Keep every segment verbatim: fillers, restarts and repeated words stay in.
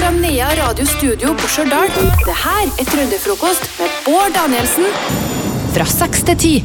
fra Nea Radio Studio på Stjørdal. Det her er Trønderfrokost med Bård Danielsen fra seks til ti.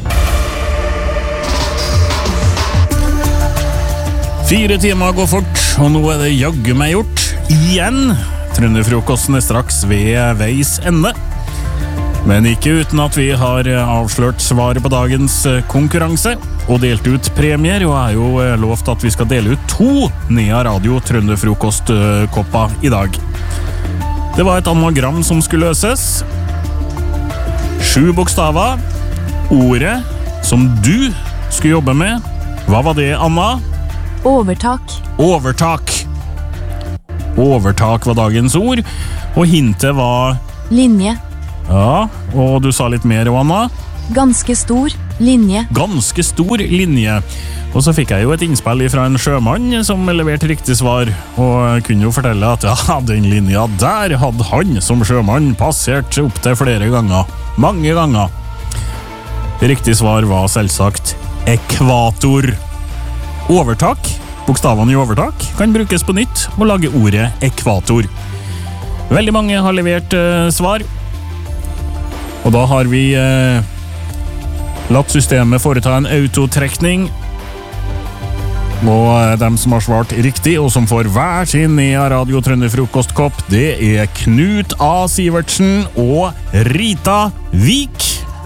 Fire timer går fort, og nå er det jaggu meg gjort. Igjen! Trønderfrokosten er straks ved veis ende. Men ikke uten at vi har avslørt svaret på dagens konkurranse og delt ut premier, og er jo lovt at vi skal dele ut to Nea Radio Trønderfrokost-kopper i dag. Det var et anagram som skulle løses. Sju bokstaver. Ordet som du skulle jobbe med. Hva var det, Anna? Overtak. Overtak. Overtak var dagens ord, og hintet var... Linje. Ja, og du sa litt mer, Anna? Ganske stor linje. Ganske stor linje. Og så fikk jeg jo et innspill fra en sjømann som leverte riktig svar, og kunne jo fortelle at ja, den linja der hadde han som sjømann passert opp til flere ganger. Mange ganger. Riktig svar var selvsagt ekvator. Overtak, bokstavene i overtak, kan brukes på nytt og lage ordet ekvator. Veldig mange har levert eh, svar. Og da har vi eh, latt systemet foreta en autotrekning. Og eh, dem som har svart riktig, og som får hver sin Nea Radio Trønderfrokostkopp, det er Knut A. Sivertsen og Rita Vik.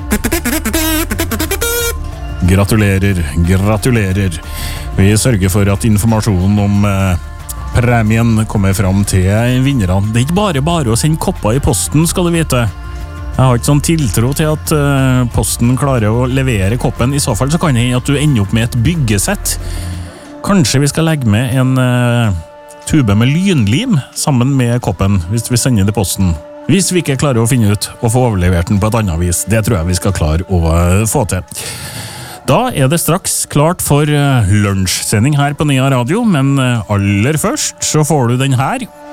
Gratulerer, gratulerer. Vi sørger for at informasjonen om eh, premien kommer fram til vinnerne. Det er ikke bare bare å sende kopper i posten, skal du vite. Jeg har ikke sånn tiltro til at uh, posten klarer å levere koppen. I så fall så kan det at du ender opp med et byggesett. Kanskje vi skal legge med en uh, tube med lynlim sammen med koppen, hvis vi sender det posten. Hvis vi ikke klarer å finne ut og få overlevert den på et annet vis. Det tror jeg vi skal klare å uh, få til. Da er det straks klart for uh, lunsjsending her på Nea Radio, men uh, aller først så får du den her.